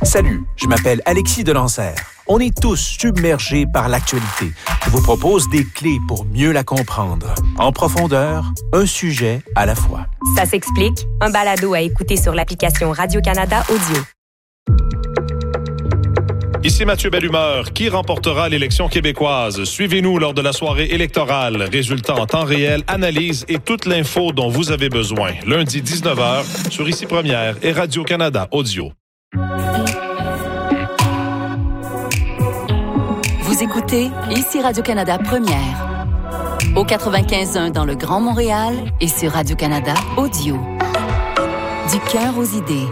Salut, je m'appelle Alexis Delancer. On est tous submergés par l'actualité. Je vous propose des clés pour mieux la comprendre. En profondeur, un sujet à la fois. Ça s'explique, un balado à écouter sur l'application Radio-Canada Audio. Ici Mathieu Bellumeur. Qui remportera l'élection québécoise? Suivez-nous lors de la soirée électorale. Résultats en temps réel, analyse et toute l'info dont vous avez besoin. Lundi 19h sur Ici Première et Radio-Canada Audio. Vous écoutez Ici Radio-Canada Première. Au 95.1 dans le Grand Montréal et sur Radio-Canada Audio. Du cœur aux idées.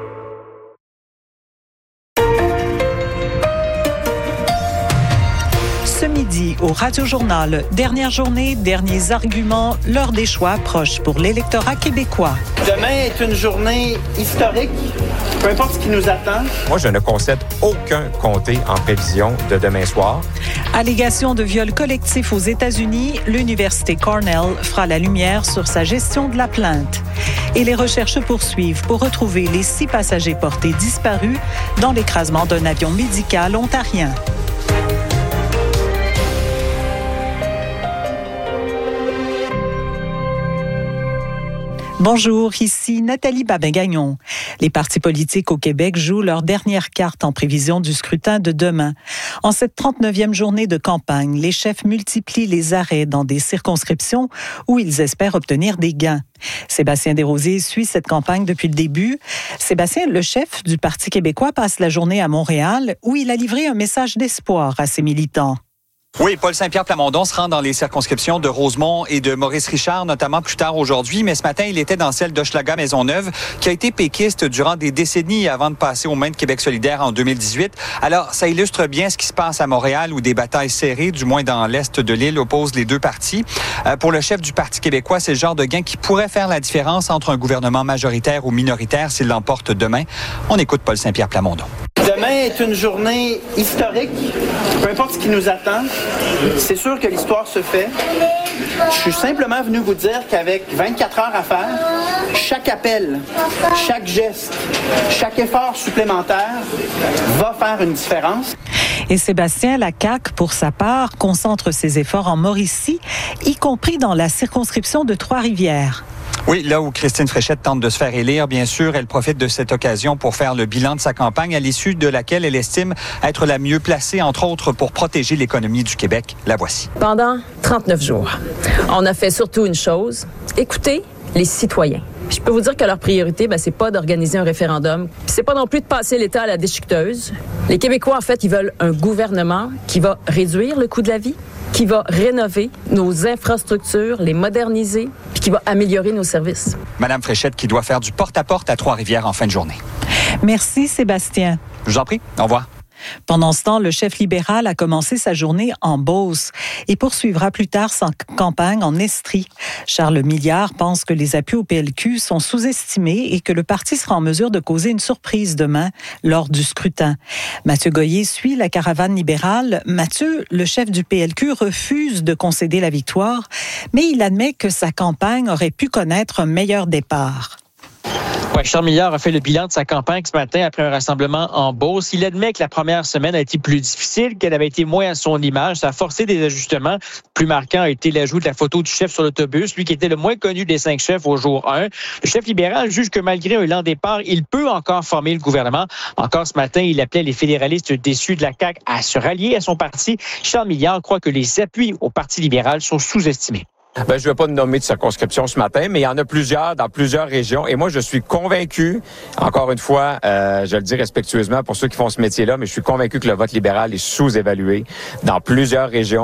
Ce midi, au Radio-Journal, dernière journée, derniers arguments, l'heure des choix proche pour l'électorat québécois. Demain est une journée historique, peu importe ce qui nous attend. Moi, je ne concède aucun comté en prévision de demain soir. Allégation de viol collectif aux États-Unis, l'Université Cornell fera la lumière sur sa gestion de la plainte. Et les recherches se poursuivent pour retrouver les 6 passagers portés disparus dans l'écrasement d'un avion médical ontarien. Bonjour, ici Nathalie Babin-Gagnon. Les partis politiques au Québec jouent leur dernière carte en prévision du scrutin de demain. En cette 39e journée de campagne, les chefs multiplient les arrêts dans des circonscriptions où ils espèrent obtenir des gains. Sébastien Desrosiers suit cette campagne depuis le début. Sébastien, le chef du Parti québécois, passe la journée à Montréal où il a livré un message d'espoir à ses militants. Oui, Paul Saint-Pierre Plamondon se rend dans les circonscriptions de Rosemont et de Maurice-Richard, notamment plus tard aujourd'hui, mais ce matin, il était dans celle d'Hochelaga-Maisonneuve, qui a été péquiste durant des décennies avant de passer aux mains de Québec solidaire en 2018. Alors, ça illustre bien ce qui se passe à Montréal, où des batailles serrées, du moins dans l'est de l'île, opposent les deux partis. Pour le chef du Parti québécois, c'est le genre de gain qui pourrait faire la différence entre un gouvernement majoritaire ou minoritaire s'il l'emporte demain. On écoute Paul Saint-Pierre Plamondon. Demain est une journée historique, peu importe ce qui nous attend. C'est sûr que l'histoire se fait. Je suis simplement venu vous dire qu'avec 24 heures à faire, chaque appel, chaque geste, chaque effort supplémentaire va faire une différence. Et Sébastien, la CAQ, pour sa part, concentre ses efforts en Mauricie, y compris dans la circonscription de Trois-Rivières. Oui, là où Christine Fréchette tente de se faire élire, bien sûr, elle profite de cette occasion pour faire le bilan de sa campagne, à l'issue de laquelle elle estime être la mieux placée, entre autres, pour protéger l'économie du Québec. La voici. Pendant 39 jours, on a fait surtout une chose, écouter les citoyens. Je peux vous dire que leur priorité, c'est pas d'organiser un référendum. Puis c'est pas non plus de passer l'État à la déchiqueteuse. Les Québécois, en fait, ils veulent un gouvernement qui va réduire le coût de la vie, qui va rénover nos infrastructures, les moderniser, puis qui va améliorer nos services. Madame Fréchette qui doit faire du porte-à-porte à Trois-Rivières en fin de journée. Merci, Sébastien. Je vous en prie. Au revoir. Pendant ce temps, le chef libéral a commencé sa journée en Beauce et poursuivra plus tard sa campagne en Estrie. Charles Milliard pense que les appuis au PLQ sont sous-estimés et que le parti sera en mesure de causer une surprise demain lors du scrutin. Mathieu Goyer suit la caravane libérale. Mathieu, le chef du PLQ, refuse de concéder la victoire, mais il admet que sa campagne aurait pu connaître un meilleur départ. Ouais, Charles Milliard a fait le bilan de sa campagne ce matin après un rassemblement en Beauce. Il admet que la première semaine a été plus difficile, qu'elle avait été moins à son image. Ça a forcé des ajustements. Plus marquant a été l'ajout de la photo du chef sur l'autobus, lui qui était le moins connu des 5 chefs au jour 1. Le chef libéral juge que malgré un lent départ, il peut encore former le gouvernement. Encore ce matin, il appelait les fédéralistes déçus de la CAQ à se rallier à son parti. Charles Milliard croit que les appuis au Parti libéral sont sous-estimés. Je ne vais pas nommer de circonscription ce matin, mais il y en a plusieurs dans plusieurs régions. Et moi, je suis convaincu, encore une fois, je le dis respectueusement pour ceux qui font ce métier-là, mais je suis convaincu que le vote libéral est sous-évalué dans plusieurs régions.